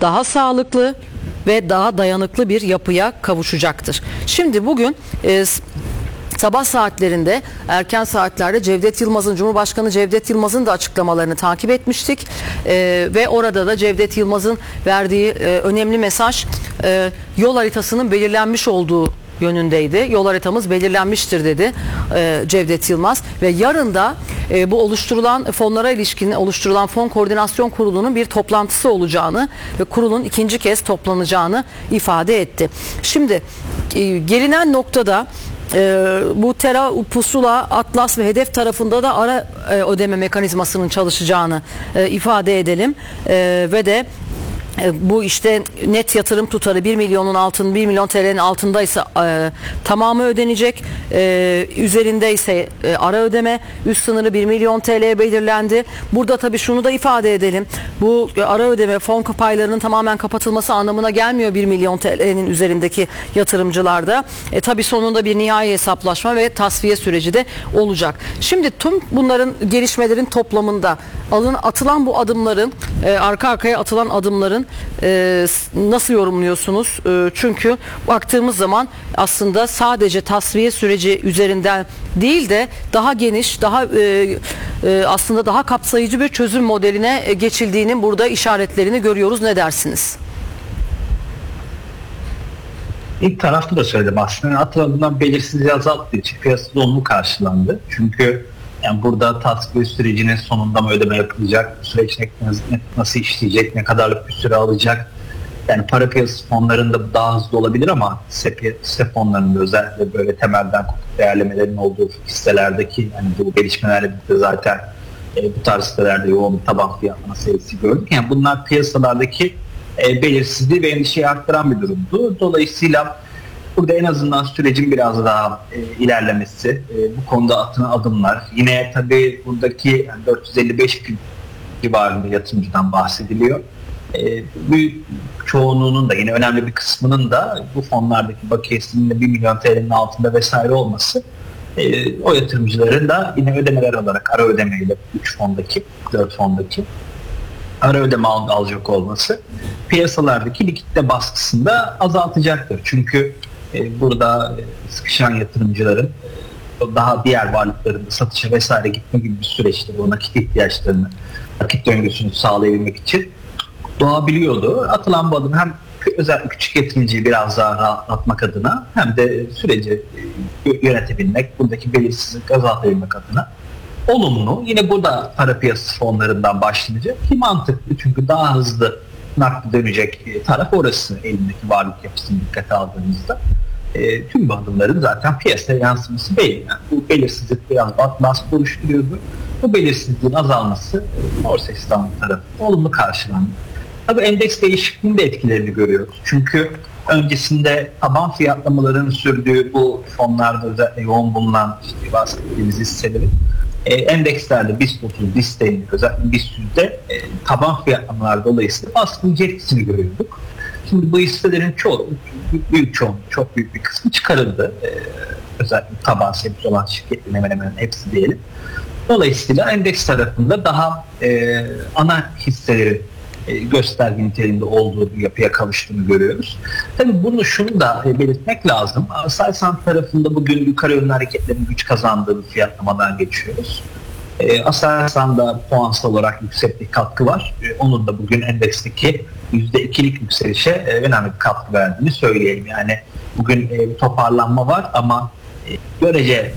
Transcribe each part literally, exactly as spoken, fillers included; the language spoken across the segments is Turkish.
daha sağlıklı ve daha dayanıklı bir yapıya kavuşacaktır. Şimdi bugün e, sabah saatlerinde, erken saatlerde Cevdet Yılmaz'ın, Cumhurbaşkanı Cevdet Yılmaz'ın da açıklamalarını takip etmiştik. Ee, ve orada da Cevdet Yılmaz'ın verdiği e, önemli mesaj e, yol haritasının belirlenmiş olduğu yönündeydi. Yol haritamız belirlenmiştir dedi e, Cevdet Yılmaz ve yarın da e, bu oluşturulan fonlara ilişkin oluşturulan Fon Koordinasyon Kurulu'nun bir toplantısı olacağını ve kurulun ikinci kez toplanacağını ifade etti. Şimdi e, gelinen noktada Ee, bu Tera, Pusula, Atlas ve Hedef tarafında da ara e, ödeme mekanizmasının çalışacağını e, ifade edelim e, ve de e, bu işte net yatırım tutarı bir milyonun altın bir milyon T L'nin altındaysa e, tamamı ödenecek, e, üzerinde ise e, ara ödeme, üst sınırı bir milyon T L belirlendi. Burada tabii şunu da ifade edelim, bu ara ödeme fon paylarının tamamen kapatılması anlamına gelmiyor bir milyon T L'nin üzerindeki yatırımcılarda. E, tabii sonunda bir nihai hesaplaşma ve tasfiye süreci de olacak. Şimdi tüm bunların, gelişmelerin toplamında alın, atılan bu adımların, e, arka arkaya atılan adımların e, nasıl yorumluyorsunuz? E, çünkü baktığımız zaman aslında sadece tasfiye süreci üzerinden değil de daha geniş, daha e, e, aslında daha kapsayıcı bir çözüm modeline geçildiğinin burada işaretlerini görüyoruz. Ne dersiniz? İlk tarafta da söyledim aslında. Atılan belirsizliği azalttığı için piyasada olumlu karşılandı. Çünkü yani burada tasfiye sürecinin sonunda mı ödeme yapılacak, süreç nasıl işleyecek, ne kadarlık bir süre alacak. Yani para piyasası fonlarında daha hızlı olabilir ama hisse fonlarında özellikle böyle temelden kopuk değerlemelerin olduğu hisselerdeki yani bu gelişmelerle birlikte zaten e, bu tarz hisselerde yoğun bir taban fiyatlama sayısı gördük. Yani bunlar piyasalardaki e, belirsizliği ve endişeyi arttıran bir durumdu. Dolayısıyla burada en azından sürecin biraz daha e, ilerlemesi, e, bu konuda atılan adımlar. Yine tabii buradaki yani dört yüz elli beş bin civarında yatırımcıdan bahsediliyor. E, büyük çoğunluğunun da yine önemli bir kısmının da bu fonlardaki bakiyesinin de bir milyon T L'nin altında vesaire olması e, o yatırımcıların da yine ödemeler olarak ara ödemeyle üç fondaki, dört fondaki ara ödeme al, alacak olması piyasalardaki likitte baskısını da azaltacaktır. Çünkü e, burada e, sıkışan yatırımcıların e, daha diğer varlıklarında satışa vesaire gitme gibi bir süreçte bu nakit ihtiyaçlarını, nakit döngüsünü sağlayabilmek için doğabiliyordu. Atılan bu adım hem özellikle küçük yatırımcıyı biraz daha rahatlatmak adına hem de süreci yönetebilmek, buradaki belirsizlik azaltabilmek adına olumlu. Yine burada para piyasası fonlarından başlanacak ki mantıklı çünkü daha hızlı nakli dönecek taraf orası elindeki varlık yapısını dikkate aldığımızda. E, tüm bu adımların zaten piyasaya yansıması belli. Yani bu belirsizlik biraz baskı oluşturuyordu. Bu belirsizliğin azalması Borsa İstanbul tarafında olumlu karşılandı. Tabii endeks değişikliğinin de etkilerini görüyoruz. Çünkü öncesinde taban fiyatlamaların sürdüğü bu fonlarda özellikle yoğun bulunan işte bahsettiğimiz hisselerin e, endekslerde BIST otuz, BIST elli, özellikle BIST yüzde e, taban fiyatlamalar dolayısıyla baskıcı etkisini görüyorduk. Şimdi bu hisselerin çoğu, büyük çoğunluğu, çok büyük bir kısmı çıkarıldı. E, özellikle taban sebze olan şirketlerin hemen hemen hepsi diyelim. Dolayısıyla endeks tarafında daha e, ana hisselerin e, gösterge niteliğinde olduğu bir yapıya kavuştuğunu görüyoruz. Tabii bunu şunu da e, belirtmek lazım. Aselsan tarafında bugün yukarı yönlü hareketlerin güç kazandığı bir fiyatlamadan geçiyoruz. E, Aselsan'da puansal olarak yüksek bir katkı var. E, onun da bugün endeksteki yüzde ikilik yükselişe e, önemli bir katkı verdiğini söyleyelim. Yani bugün e, bir toparlanma var ama e, görece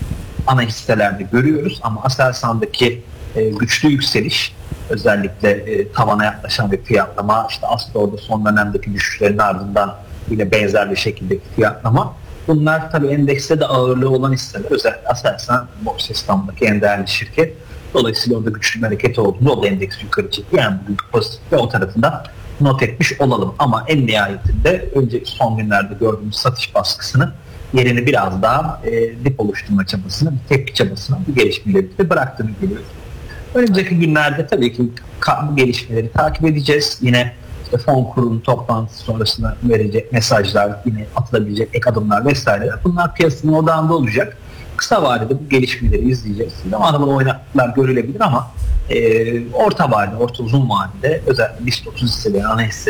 ana hisselerde görüyoruz ama Aselsan'daki e, güçlü yükseliş özellikle e, tavana yaklaşan bir fiyatlama işte Astor'da son dönemdeki düşüşlerin ardından yine benzer bir şekildeki fiyatlama. Bunlar tabii endekste de ağırlığı olan hisseler. Özellikle Aselsan Borsa İstanbul'daki en değerli şirket. Dolayısıyla orada güçlü bir hareket olduğunda o da endeksi yukarı çekiyor. Yani bugün pozitif ve o tarafında not etmiş olalım. Ama en nihayetinde önceki son günlerde gördüğümüz satış baskısını yerini biraz daha e, dip oluşturma çabasına, bir tepki çabasına bu gelişmeleri de bıraktığını görüyoruz. Önümüzdeki günlerde tabii ki bu gelişmeleri takip edeceğiz. Yine işte fon kurulu toplantısı sonrasında verecek mesajlar, yine atılabilecek ek adımlar vesaireler. Bunlar piyasanın odağında olacak. Kısa vadede bu gelişmeleri izleyeceğiz. Zaman zaman oynaklıklar görülebilir ama e, orta vadede, orta uzun vadede özellikle BIST otuz hisseleri, ana hisseleri